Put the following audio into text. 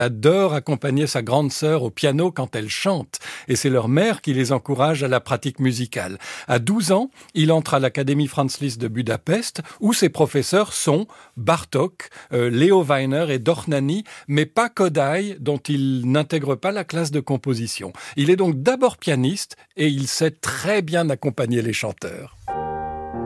adore accompagner sa grande sœur au piano quand elle chante, et c'est leur mère qui les encourage à la pratique musicale. À 12 ans, il entre à l'Académie Franz Liszt de Budapest, où ses professeurs sont Bartók, Leo Weiner et Dohnányi, mais pas Kodály, dont il n'intègre pas la classe de composition. Il est donc d'abord pianiste, et il sait très bien accompagner les chanteurs.